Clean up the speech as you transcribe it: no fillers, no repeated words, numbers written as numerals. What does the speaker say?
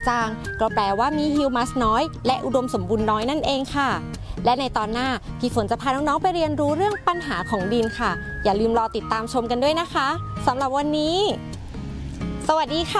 จางก็แปลว่ามีฮิวมัสน้อยและอุดมสมบูรณ์น้อยนั่นเองค่ะและในตอนหน้าพี่ฝนจะพาน้องๆไปเรียนรู้เรื่องปัญหาของดินค่ะอย่าลืมรอติดตามชมกันด้วยนะคะสำหรับวันนี้สวัสดีค่ะ